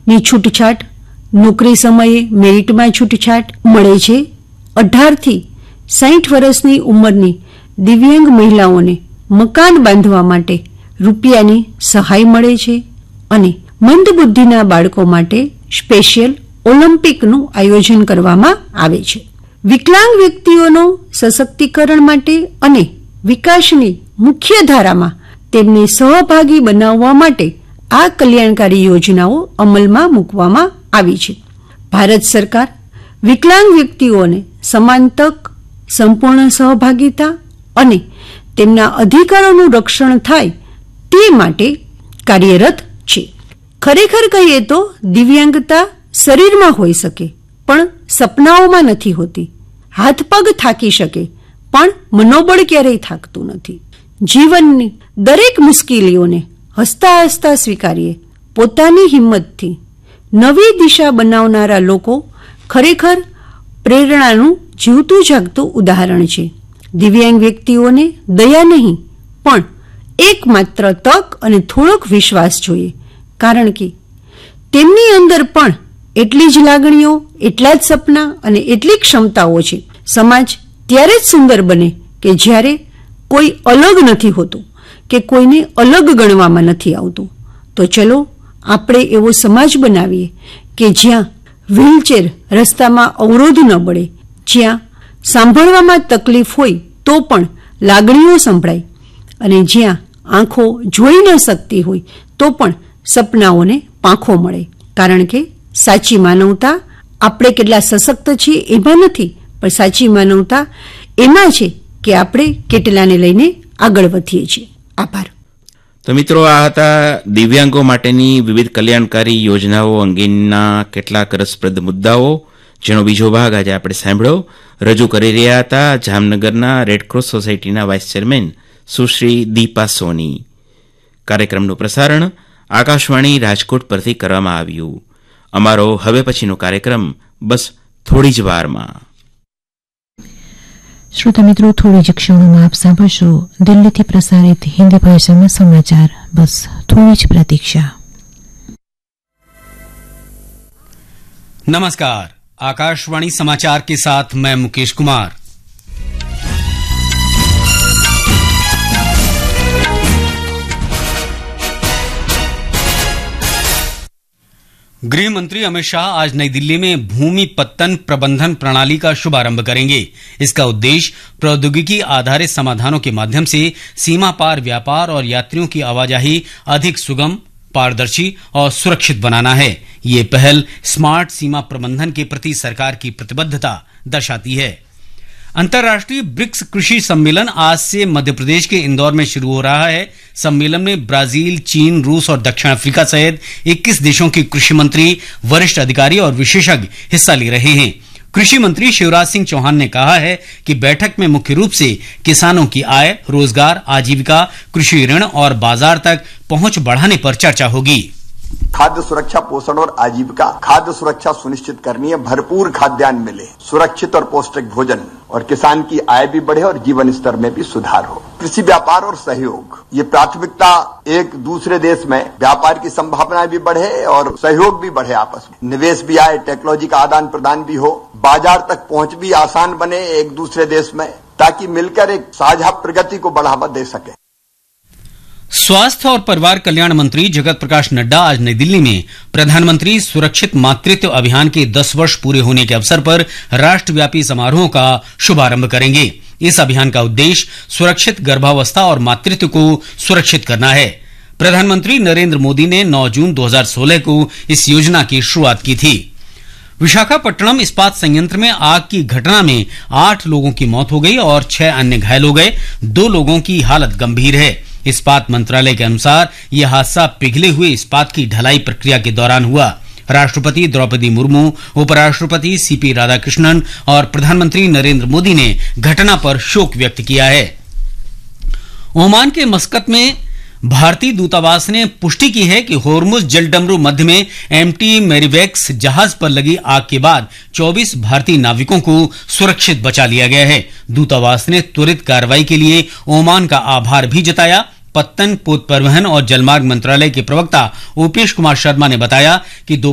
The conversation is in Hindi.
ની છૂટછાટ, નોકરી સમયે મેરિટમાં છૂટછાટ મળે છે. 18 થી 60 વર્ષની ઉંમરની દિવ્યાંગ મહિલાઓને મકાન બાંધવા માટે રૂપિયાની સહાય મળે છે અને મંદબુદ્ધિના બાળકો માટે સ્પેશિયલ ઓલિમ્પિકનું આયોજન કરવામાં આવે છે. વિકલાંગ વ્યક્તિઓનો સશક્તિકરણ માટે અને વિકાસની મુખ્ય ધારામાં તેમને સહભાગી બનાવવા માટે આ કલ્યાણકારી યોજનાઓ અમલમાં મૂકવામાં આવી છે. ભારત સરકાર વિકલાંગ વ્યક્તિઓને સમાન તક, સંપૂર્ણ સહભાગિતા અને તેમના અધિકારોનું રક્ષણ થાય તે માટે કાર્યરત છે. ખરેખર કહીએ તો દિવ્યાંગતા શરીરમાં હોઈ શકે પણ સપનાઓમાં નથી હોતી. હાથ પગ થાકી શકે પણ મનોબળ ક્યારેય થાકતું નથી. જીવનની દરેક મુશ્કેલીઓને હસતા હસતા સ્વીકારીએ પોતાની હિંમતથી નવી દિશા બનાવનારા લોકો ખરેખર પ્રેરણાનું જીવતું જાગતું ઉદાહરણ છે. દિવ્યાંગ વ્યક્તિઓને દયા નહીં પણ એકમાત્ર તક અને થોડોક વિશ્વાસ જોઈએ, કારણ કે તેમની અંદર પણ એટલી જ લાગણીઓ, એટલા જ સપના અને એટલી ક્ષમતાઓ છે. સમાજ ત્યારે જ સુંદર બને કે જ્યારે કોઈ અલગ નથી હોતું કે કોઈને અલગ ગણવામાં નથી આવતું. તો ચલો આપણે એવો સમાજ બનાવીએ કે જ્યાં વ્હીલચેર રસ્તામાં અવરોધ ન બને, જ્યાં સાંભળવામાં તકલીફ હોય તો પણ લાગણીઓ સંભળાય અને જ્યાં આંખો જોઈ ન શકતી હોય તો પણ સપનાઓને પાંખો મળે. કારણ કે સાચી માનવતા આપણે કેટલા સશક્ત છીએ એમાં નથી, પણ સાચી માનવતા એમાં છે કે આપણે કેટલાને લઈને આગળ વધીએ છીએ. આભાર. તો મિત્રો, આ હતા દિવ્યાંગો માટેની વિવિધ કલ્યાણકારી યોજનાઓ અંગેના કેટલાક રસપ્રદ મુદ્દાઓ, જેનો બીજો ભાગ આજે આપણે સાંભળ્યો. રજૂ કરી રહ્યા હતા જામનગરના રેડક્રોસ સોસાયટીના વાઇસ ચેરમેન સુશ્રી દીપા સોની. કાર્યક્રમનું પ્રસારણ આકાશવાણી રાજકોટ પરથી કરવામાં આવ્યું. અમારો હવે પછીનો કાર્યક્રમ બસ થોડી જ વારમાં. શ્રોતા મિત્રો, થોડી જ ક્ષણોમાં આપ સાંભળશો દિલ્હીથી પ્રસારિત હિન્દી ભાષામાં સમાચાર. બસ થોડી જ प्रतीक्षा. नमस्कार, आकाशवाणी समाचार के साथ मैं मुकेश कुमार. गृह मंत्री अमित शाह आज नई दिल्ली में भूमि पत्तन प्रबंधन प्रणाली का शुभारंभ करेंगे. इसका उद्देश्य प्रौद्योगिकी आधारित समाधानों के माध्यम से सीमा पार व्यापार और यात्रियों की आवाजाही अधिक सुगम, पारदर्शी और सुरक्षित बनाना है. ये पहल स्मार्ट सीमा प्रबंधन के प्रति सरकार की प्रतिबद्धता दर्शाती है. अंतर्राष्ट्रीय ब्रिक्स कृषि सम्मेलन आज से मध्य प्रदेश के इंदौर में शुरू हो रहा है. सम्मेलन में ब्राजील, चीन, रूस और दक्षिण अफ्रीका सहित 21 देशों के कृषि मंत्री, वरिष्ठ अधिकारी और विशेषज्ञ हिस्सा ले रहे हैं. कृषि मंत्री शिवराज सिंह चौहान ने कहा है कि बैठक में मुख्य रूप से किसानों की आय, रोजगार, आजीविका, कृषि ऋण और बाजार तक पहुंच बढ़ाने पर चर्चा होगी. खाद्य सुरक्षा, पोषण और आजीविका. खाद्य सुरक्षा सुनिश्चित करनी है, भरपूर खाद्यान्न मिले, सुरक्षित और पौष्टिक भोजन, और किसान की आय भी बढ़े और जीवन स्तर में भी सुधार हो. कृषि व्यापार और सहयोग, ये प्राथमिकता. एक दूसरे देश में व्यापार की संभावनाएं भी बढ़े और सहयोग भी बढ़े, आपस में निवेश भी आए, टेक्नोलॉजी का आदान प्रदान भी हो, बाजार तक पहुंच भी आसान बने एक दूसरे देश में, ताकि मिलकर एक साझा प्रगति को बढ़ावा दे सके. स्वास्थ्य और परिवार कल्याण मंत्री जगत प्रकाश नड्डा आज नई दिल्ली में प्रधानमंत्री सुरक्षित मातृत्व अभियान के 10 वर्ष पूरे होने के अवसर पर राष्ट्रव्यापी समारोह का शुभारंभ करेंगे. इस अभियान का उद्देश्य सुरक्षित गर्भावस्था और मातृत्व को सुरक्षित करना है. प्रधानमंत्री नरेंद्र मोदी ने 9 जून 2016 को इस योजना की शुरुआत की थी. विशाखापट्टनम इस्पात संयंत्र में आग की घटना में 8 लोगों की मौत हो गई और 6 अन्य घायल हो गए. 2 लोगों की हालत गंभीर है. इस्पात मंत्रालय के अनुसार यह हादसा पिघले हुए इस्पात की ढलाई प्रक्रिया के दौरान हुआ. राष्ट्रपति द्रौपदी मुर्मू, उपराष्ट्रपति सीपी राधाकृष्णन और प्रधानमंत्री नरेंद्र मोदी ने घटना पर शोक व्यक्त किया है. ओमान के मस्कत में भारतीय दूतावास ने पुष्टि की है कि होर्मुज जलडमरू मध्य में एमटी मेरिवेक्स जहाज पर लगी आग के बाद 24 भारतीय नाविकों को सुरक्षित बचा लिया गया है. दूतावास ने त्वरित कार्रवाई के लिए ओमान का आभार भी जताया. पत्तन, पोत परिवहन और जलमार्ग मंत्रालय के प्रवक्ता ओपेश कुमार शर्मा ने बताया कि